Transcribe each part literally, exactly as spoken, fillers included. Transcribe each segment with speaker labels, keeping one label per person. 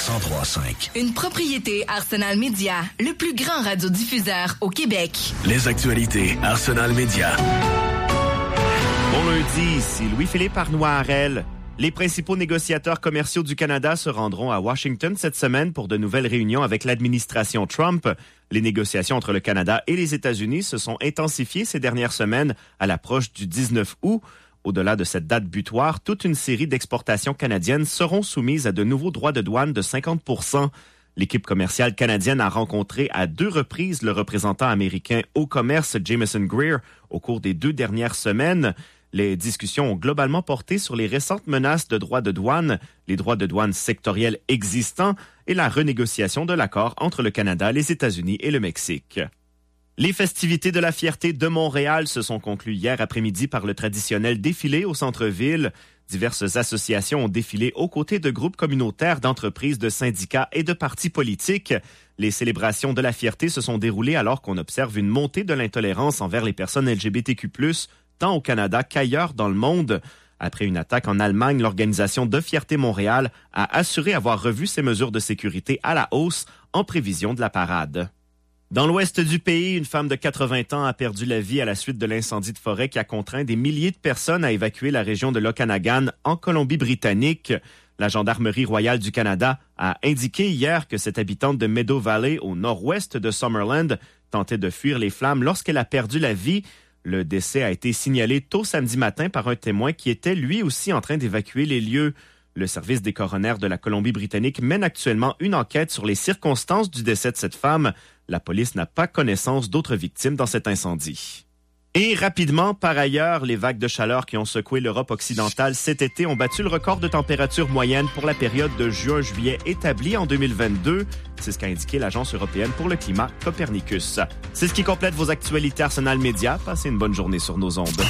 Speaker 1: cent trois cinq.
Speaker 2: Une propriété Arsenal Média, le plus grand radiodiffuseur au Québec.
Speaker 1: Les actualités Arsenal Média.
Speaker 3: Bon lundi, ici Louis-Philippe Arnois-Harel. Les principaux négociateurs commerciaux du Canada se rendront à Washington cette semaine pour de nouvelles réunions avec l'administration Trump. Les négociations entre le Canada et les États-Unis se sont intensifiées ces dernières semaines à l'approche du dix-neuf août. Au-delà de cette date butoir, toute une série d'exportations canadiennes seront soumises à de nouveaux droits de douane de cinquante pour cent. L'équipe commerciale canadienne a rencontré à deux reprises le représentant américain au commerce Jameson Greer au cours des deux dernières semaines. Les discussions ont globalement porté sur les récentes menaces de droits de douane, les droits de douane sectoriels existants et la renégociation de l'accord entre le Canada, les États-Unis et le Mexique. Les festivités de la fierté de Montréal se sont conclues hier après-midi par le traditionnel défilé au centre-ville. Diverses associations ont défilé aux côtés de groupes communautaires, d'entreprises, de syndicats et de partis politiques. Les célébrations de la fierté se sont déroulées alors qu'on observe une montée de l'intolérance envers les personnes L G B T Q plus, tant au Canada qu'ailleurs dans le monde. Après une attaque en Allemagne, l'organisation de Fierté Montréal a assuré avoir revu ses mesures de sécurité à la hausse en prévision de la parade. Dans l'ouest du pays, une femme de quatre-vingts ans a perdu la vie à la suite de l'incendie de forêt qui a contraint des milliers de personnes à évacuer la région de l'Okanagan en Colombie-Britannique. La Gendarmerie royale du Canada a indiqué hier que cette habitante de Meadow Valley, au nord-ouest de Summerland, tentait de fuir les flammes lorsqu'elle a perdu la vie. Le décès a été signalé tôt samedi matin par un témoin qui était lui aussi en train d'évacuer les lieux. Le service des coronaires de la Colombie-Britannique mène actuellement une enquête sur les circonstances du décès de cette femme. La police n'a pas connaissance d'autres victimes dans cet incendie. Et rapidement, par ailleurs, les vagues de chaleur qui ont secoué l'Europe occidentale cet été ont battu le record de température moyenne pour la période de juin-juillet établie en deux mille vingt-deux. C'est ce qu'a indiqué l'Agence européenne pour le climat Copernicus. C'est ce qui complète vos actualités Arsenal Média. Passez une bonne journée sur nos ondes.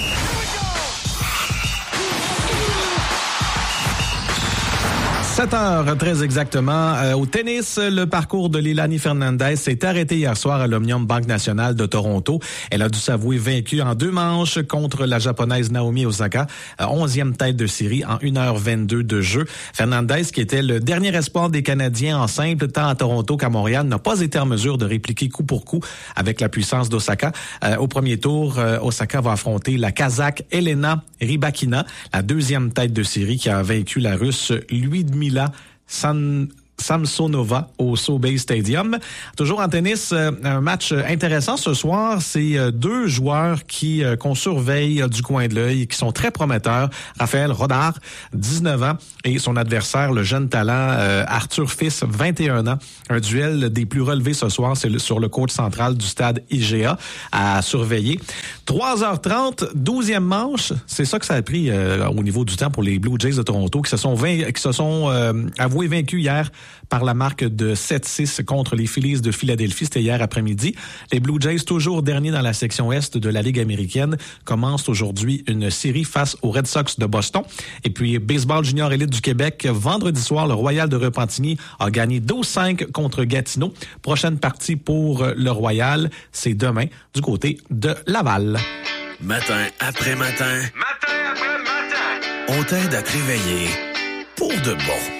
Speaker 4: sept heures très exactement. Euh, au tennis, le parcours de Leilani Fernandez s'est arrêté hier soir à l'Omnium Banque Nationale de Toronto. Elle a dû s'avouer vaincue en deux manches contre la japonaise Naomi Osaka, onzième tête de série en une heure vingt-deux de jeu. Fernandez, qui était le dernier espoir des Canadiens en simple, tant à Toronto qu'à Montréal, n'a pas été en mesure de répliquer coup pour coup avec la puissance d'Osaka. Euh, au premier tour, euh, Osaka va affronter la Kazakh Elena Rybakina, la deuxième tête de série qui a vaincu la Russe Lyudmila San... Samsonova au SoBay Stadium. Toujours en tennis, un match intéressant ce soir. C'est deux joueurs qui qu'on surveille du coin de l'œil, qui sont très prometteurs. Raphaël Rodard, dix-neuf ans, et son adversaire, le jeune talent Arthur Fils, vingt et un ans. Un duel des plus relevés ce soir, c'est sur le court central du stade I G A à surveiller. trois heures trente, douzième manche. C'est ça que ça a pris euh, au niveau du temps pour les Blue Jays de Toronto, qui se sont, vain... qui se sont euh, avoués vaincus hier par la marque de sept six contre les Phillies de Philadelphie. C'était hier après-midi. Les Blue Jays, toujours derniers dans la section Est de la Ligue américaine, commencent aujourd'hui une série face aux Red Sox de Boston. Et puis, baseball junior élite du Québec, vendredi soir, le Royal de Repentigny a gagné douze cinq contre Gatineau. Prochaine partie pour le Royal, c'est demain du côté de Laval.
Speaker 1: Matin après matin.
Speaker 5: Matin après matin.
Speaker 1: On t'aide à te réveiller pour de bon.